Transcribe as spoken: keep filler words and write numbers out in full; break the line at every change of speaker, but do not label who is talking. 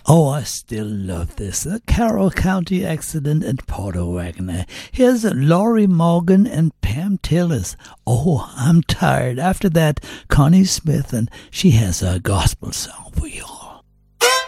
Oh, I still love this. The Carroll County Accident and Porter Wagoner. Here's Laurie Morgan and Pam Tillis. Oh, I'm tired. After that, Connie Smith, and she has a gospel song for you all.